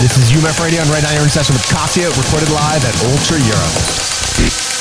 This is UMF Radio on Right Now. You're in session with Katya, recorded live at Ultra Europe.